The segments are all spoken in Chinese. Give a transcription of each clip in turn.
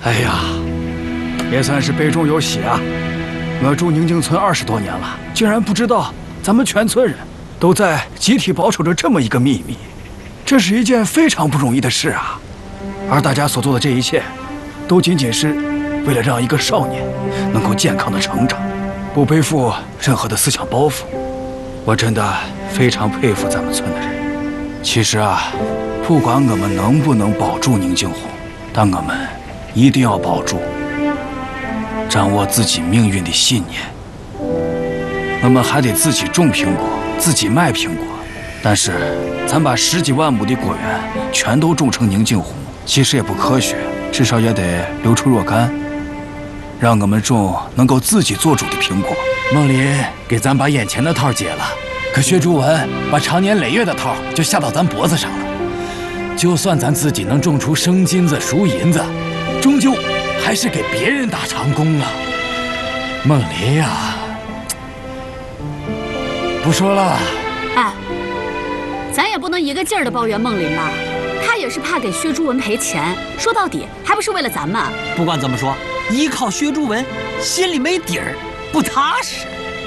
哎呀，也算是杯中有喜啊！我住宁静村20多年了，竟然不知道咱们全村人都在集体保守着这么一个秘密，这是一件非常不容易的事啊！而大家所做的这一切，都仅仅是为了让一个少年能够健康的成长，不背负任何的思想包袱。我真的非常佩服咱们村的人。其实啊，不管我们能不能保住宁静红，但我们一定要保住掌握自己命运的信念。我们还得自己种苹果，自己卖苹果。但是咱把10几万亩的果园全都种成宁静红，其实也不科学，至少也得留出若干，让我们种能够自己做主的苹果。 孟林给咱把眼前的套解了，可薛朱文把长年累月的套就下到咱脖子上了。就算咱自己能种出生金子、赎银子，终究还是给别人打长工啊。孟林呀，不说了。 哎，咱也不能一个劲儿的抱怨孟林吧，他也是怕给薛朱文赔钱，说到底还不是为了咱们。 不管怎么说，依靠薛朱文，心里没底儿，不踏实。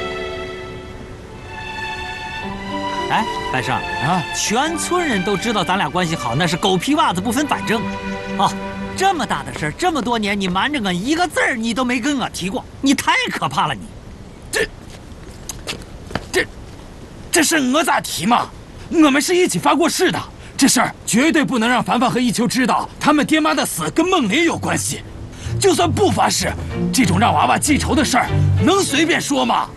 哎，白胜啊，全村人都知道咱俩关系好，那是狗皮袜子不分反正。哦，这么大的事儿，这么多年你瞒着我一个字儿你都没跟我提过，你太可怕了你！ 这事我咋提嘛？我们是一起发过誓的，这事儿绝对不能让凡凡和一秋知道他们爹妈的死跟孟林有关系。就算不发誓，这种让娃娃记仇的事儿能随便说吗？